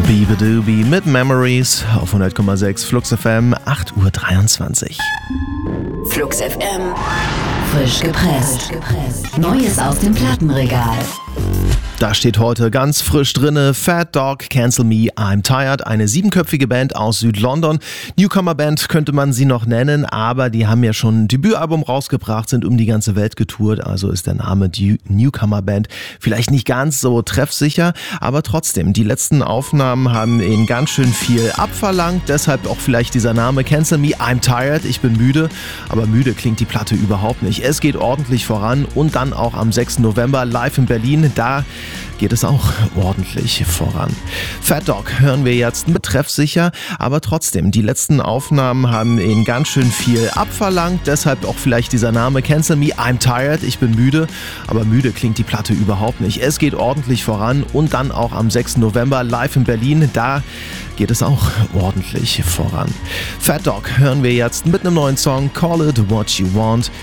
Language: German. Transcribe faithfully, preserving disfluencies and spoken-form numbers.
Beabadoobie mit Memories auf hundert Komma sechs Flux F M, acht Uhr dreiundzwanzig. Flux F M, frisch gepresst. Neues aus dem Plattenregal. Da steht heute ganz frisch drinne Fat Dog, Cancel Me, I'm Tired, eine siebenköpfige Band aus Südlondon. Newcomer-Band könnte man sie noch nennen, aber die haben ja schon ein Debütalbum rausgebracht, sind um die ganze Welt getourt, also ist der Name die Newcomer-Band vielleicht nicht ganz so treffsicher, aber trotzdem, die letzten Aufnahmen haben ihnen ganz schön viel abverlangt, deshalb auch vielleicht dieser Name Cancel Me, I'm Tired, ich bin müde, aber müde klingt die Platte überhaupt nicht. Es geht ordentlich voran und dann auch am sechsten November live in Berlin, da geht es auch ordentlich voran. Fat Dog hören wir jetzt mit treffsicher, aber trotzdem, die letzten Aufnahmen haben ihnen ganz schön viel abverlangt, deshalb auch vielleicht dieser Name Cancel Me, I'm Tired, ich bin müde, aber müde klingt die Platte überhaupt nicht. Es geht ordentlich voran und dann auch am sechsten November live in Berlin, da geht es auch ordentlich voran. Fat Dog hören wir jetzt mit einem neuen Song, Call It What You Want.